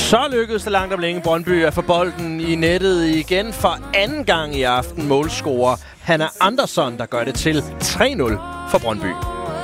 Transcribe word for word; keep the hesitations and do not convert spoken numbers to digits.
Så lykkedes det langt om længe Brøndby at få bolden i nettet igen for anden gang i aften. Målscorer Hanna Andersson, der gør det til tre nul for Brøndby.